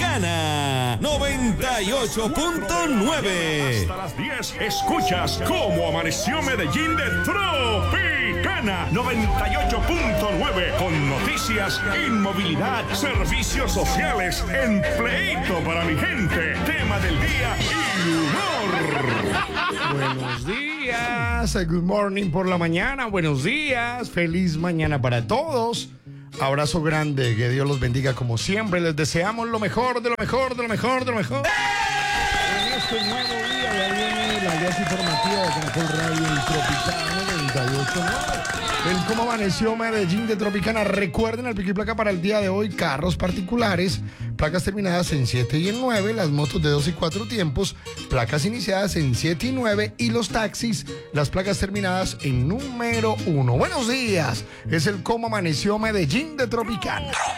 Tropicana 98.9. Hasta las 10 escuchas cómo amaneció Medellín de Tropicana 98.9 con noticias, inmovilidad, servicios sociales, empleito para mi gente, tema del día y humor. Buenos días, good morning por la mañana, buenos días, feliz mañana para todos. Abrazo grande, que Dios los bendiga como siempre. Les deseamos lo mejor, de lo mejor, de lo mejor, de lo mejor. En este nuevo día, ya viene la alianza informativa de Caracol Radio y Tropicana 98.9. El cómo amaneció Medellín de Tropicana. Recuerden el pico y placa para el día de hoy: carros particulares, placas terminadas en 7 y en 9, las motos de 2 y 4 tiempos, placas iniciadas en 7 y 9, y los taxis, las placas terminadas en número 1. Buenos días, es el cómo amaneció Medellín de Tropicana.